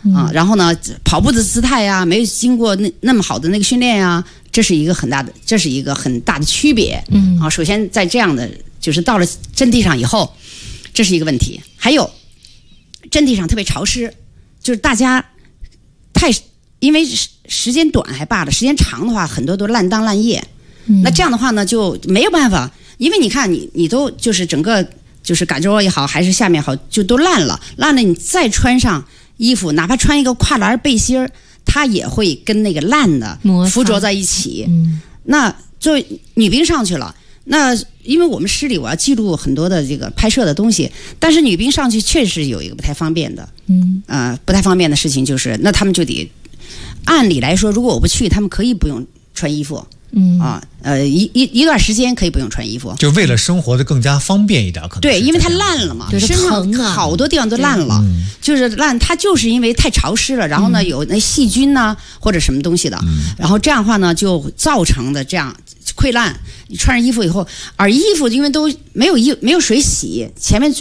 啊，然后呢，跑步的姿态呀，没有经过那么好的那个训练呀，这是一个很大的区别。啊，首先在这样的就是到了阵地上以后，这是一个问题。还有阵地上特别潮湿，就是大家因为时间短还罢了，时间长的话，很多都烂当烂叶。那这样的话呢，就没有办法，因为你看你都就是整个就是嘎吱窝也好，还是下面好，就都烂了，你再穿上衣服，哪怕穿一个跨栏背心儿，它也会跟那个烂的附着在一起。那作为女兵上去了，那因为我们师里我要记录很多的这个拍摄的东西，但是女兵上去确实有一个不太方便的，不太方便的事情就是，那他们就得按理来说，如果我不去，他们可以不用穿衣服。一段时间可以不用穿衣服， 就为了生活的更加方便一点，可能对，因为它烂了嘛，身上好多地方都烂了，就是烂，它就是因为太潮湿了，然后呢有那细菌呐或者什么东西的，然后这样的话呢就造成的这样溃烂。你穿上衣服以后，而衣服因为都没有水洗，前面